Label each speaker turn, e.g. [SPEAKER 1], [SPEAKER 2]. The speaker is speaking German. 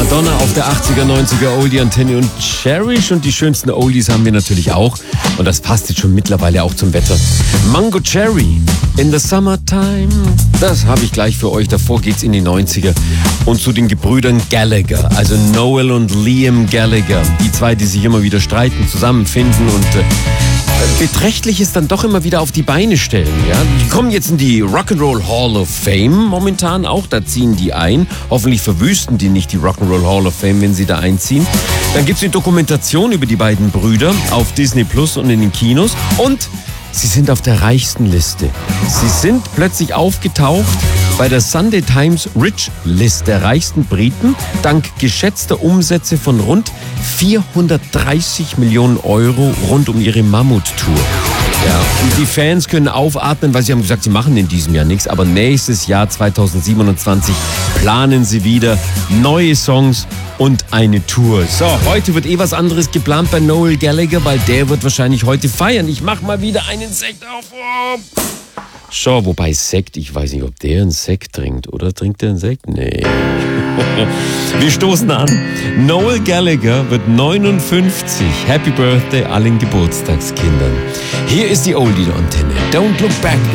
[SPEAKER 1] Madonna auf der 80er, 90er Oldie-Antenne und Cherish. Und die schönsten Oldies haben wir natürlich auch. Und das passt jetzt schon mittlerweile auch zum Wetter. Mango Cherry in the Summertime. Das habe ich gleich für euch. Davor geht's in die 90er. Und zu den Gebrüdern Gallagher. Also Noel und Liam Gallagher. Die zwei, die sich immer wieder streiten, zusammenfinden und Beträchtliches dann doch immer wieder auf die Beine stellen. Ja? Die kommen jetzt in die Rock'n'Roll Hall of Fame momentan auch, da ziehen die ein. Hoffentlich verwüsten die nicht die Rock'n'Roll Hall of Fame, wenn sie da einziehen. Dann gibt es eine Dokumentation über die beiden Brüder auf Disney Plus und in den Kinos. Und sie sind auf der reichsten Liste. Sie sind plötzlich aufgetaucht bei der Sunday Times Rich List der reichsten Briten, dank geschätzter Umsätze von rund 430 Millionen Euro rund um ihre Mammut-Tour. Ja, und die Fans können aufatmen, weil sie haben gesagt, sie machen in diesem Jahr nichts, aber nächstes Jahr 2027 planen sie wieder neue Songs und eine Tour. So, heute wird was anderes geplant bei Noel Gallagher, weil der wird wahrscheinlich heute feiern. Ich mach mal wieder einen Sekt auf. Oh. Schau, wobei Sekt, ich weiß nicht, ob der einen Sekt trinkt. Oder trinkt der einen Sekt? Nee. Wir stoßen an. Noel Gallagher wird 59. Happy Birthday allen Geburtstagskindern. Hier ist die Oldie-Antenne. Don't look back.